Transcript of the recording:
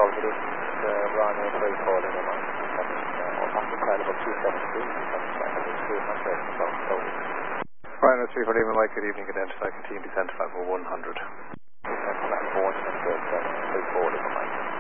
Golf it isn't Ryanair 3 calling or not. Automatic available 272, not ready for both. Ryanair 3 for Lima Mike, good evening, identify, continue descent 50100.